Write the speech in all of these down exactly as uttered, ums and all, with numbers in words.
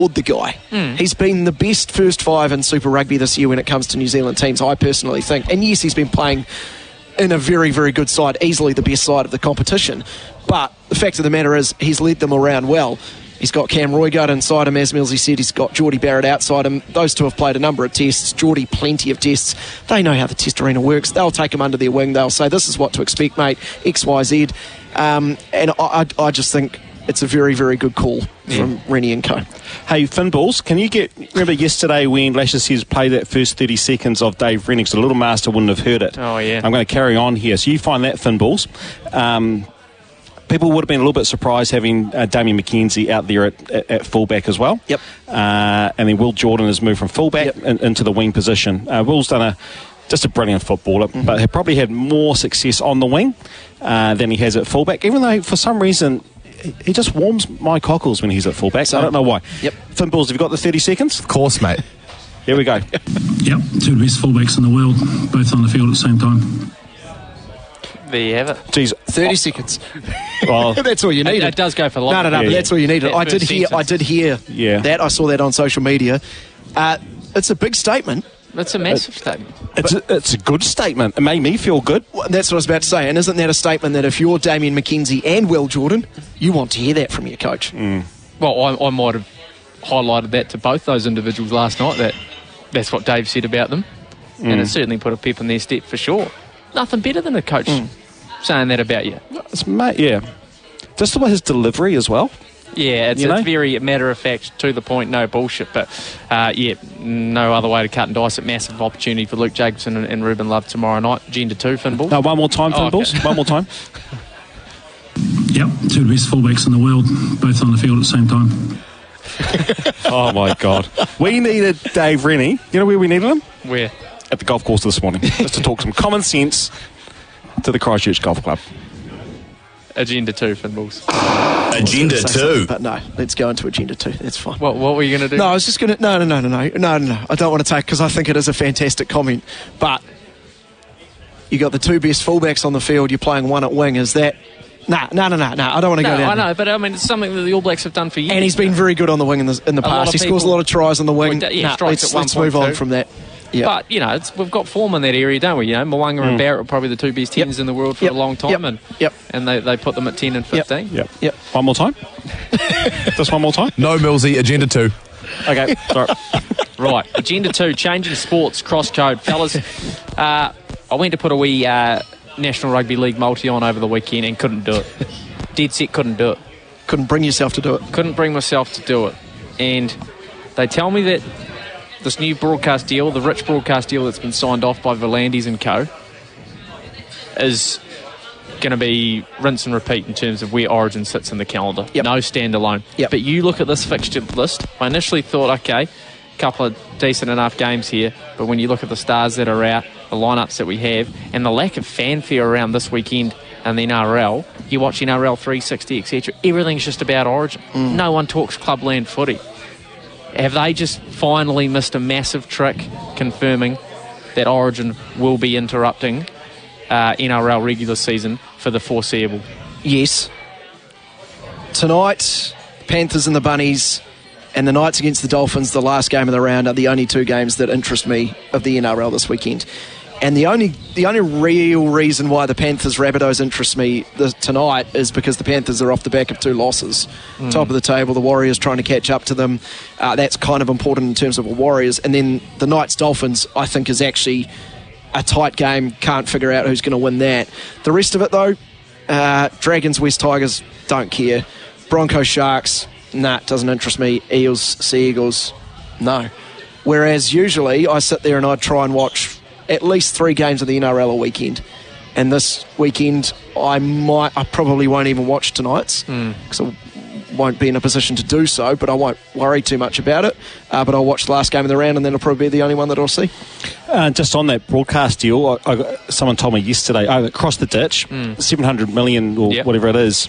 the guy. Mm. He's been the best first five in Super Rugby this year when it comes to New Zealand teams, I personally think. And yes, he's been playing in a very, very good side, easily the best side of the competition. But the fact of the matter is, he's led them around well. He's got Cam Roigard inside him, as Millsy said. He's got Geordie Barrett outside him. Those two have played a number of tests. Geordie, plenty of tests. They know how the test arena works. They'll take him under their wing. They'll say, this is what to expect, mate, X, Y, Z. Um, and I, I, I just think it's a very, very good call yeah. from Rennie and co. Hey, Finballs, can you get... Remember yesterday when Lashes says play that first thirty seconds of Dave Rennie, so the little master wouldn't have heard it. Oh, yeah. I'm going to carry on here. So you find that, Finballs. Um, people would have been a little bit surprised having uh, Damien McKenzie out there at, at, at fullback as well. Yep. Uh, and then Will Jordan has moved from fullback yep. in, into the wing position. Uh, Will's done a... just a brilliant footballer, mm-hmm. but he probably had more success on the wing uh, than he has at fullback, even though for some reason he just warms my cockles when he's at fullback. So I don't know why. Yep. Finballs, have you got the thirty seconds? Of course, mate. Here we go. Yep, two of the best fullbacks in the world, both on the field at the same time. There you have it. Jeez, thirty seconds. Well, that's all you need. It, it does go for long. No, no, no. Yeah, but yeah. that's all you need. I did hear. Sentence. I did hear yeah. that. I saw that on social media. Uh, it's a big statement. It's a massive statement. It's a, it's a good statement. It made me feel good. Well, that's what I was about to say. And isn't that a statement that if you're Damien McKenzie and Will Jordan, you want to hear that from your coach? Mm. Well, I, I might have highlighted that to both those individuals last night, that that's what Dave said about them. Mm. And it certainly put a pep in their step for sure. Nothing better than a coach mm. saying that about you. It's, mate, yeah. Just about his delivery as well. Yeah, it's, it's very matter of fact, to the point, no bullshit. But uh, yeah, no other way to cut and dice it. Massive opportunity for Luke Jacobson and, and Ruben Love tomorrow night. Gender two, Finball. No, one more time, Finballs. Oh, okay. One more time. Yep, two of the best fullbacks in the world, both on the field at the same time. Oh my God, we needed Dave Rennie. You know where we needed him? Where? At the golf course this morning, just to talk some common sense to the Christchurch Golf Club. Agenda two, Finballs. Agenda two. But no, let's go into Agenda two. That's fine. What, what were you going to do? No, I was just going to... No, no, no, no, no. No, no, no. I don't want to take... Because I think it is a fantastic comment. But you got the two best fullbacks on the field. You're playing one at wing. Is that... Nah, no, no, no, no. I don't want to no, go down I know, there. but I mean, it's something that the All Blacks have done for years. And he's been very good on the wing in the, in the past. He people, scores a lot of tries on the wing. Well, yeah, nah, strikes let's at let's move on from that. Yep. But, you know, it's, we've got form in that area, don't we? You know, Mo'unga mm. and Barrett were probably the two best tens yep. in the world for yep. a long time. Yep. And, yep. and they, they put them at ten and fifteen. Yep. Yep. yep. One more time? Just one more time? No, Millsy, Agenda two. Okay, sorry. Right, Agenda two, changing sports, cross code. Fellas, uh, I went to put a wee uh, National Rugby League multi on over the weekend and couldn't do it. Dead set couldn't do it. Couldn't bring yourself to do it. Couldn't bring myself to do it. And they tell me that this new broadcast deal, the rich broadcast deal that's been signed off by Volandis and co, is going to be rinse and repeat in terms of where Origin sits in the calendar. Yep. No standalone. Yep. But you look at this fixture list, I initially thought, okay, a couple of decent enough games here, but when you look at the stars that are out, the lineups that we have, and the lack of fanfare around this weekend and the N R L, you watch N R L three sixty, et cetera, everything's just about Origin. Mm. No one talks clubland footy. Have they just finally missed a massive trick confirming that Origin will be interrupting uh, N R L regular season for the foreseeable? Yes. Tonight, Panthers and the Bunnies, and the Knights against the Dolphins, the last game of the round, are the only two games that interest me of the N R L this weekend. And the only the only real reason why the Panthers Rabbitohs interest me this, tonight is because the Panthers are off the back of two losses. Mm. Top of the table, the Warriors trying to catch up to them. Uh, that's kind of important in terms of the Warriors. And then the Knights Dolphins, I think, is actually a tight game. Can't figure out who's going to win that. The rest of it, though, uh, Dragons, West Tigers, don't care. Broncos, Sharks, nah, doesn't interest me. Eels, Sea Eagles, no. Whereas usually I sit there and I try and watch at least three games of the N R L a weekend. And this weekend, I might, I probably won't even watch tonight's because mm. I won't be in a position to do so, but I won't worry too much about it. Uh, but I'll watch the last game of the round and then it'll probably be the only one that I'll see. Uh, just on that broadcast deal, I, I, someone told me yesterday, oh, across the ditch, mm. seven hundred million or yep. whatever it is,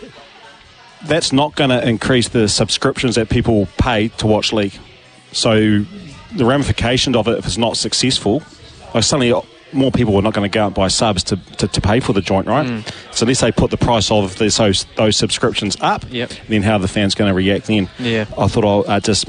that's not going to increase the subscriptions that people pay to watch league. So the ramifications of it, if it's not successful, like suddenly more people are not going to go out and buy subs to, to, to pay for the joint, right? Mm. So unless they put the price of those those subscriptions up, yep. then how are the fans going to react then? Yeah. I thought I'll uh, just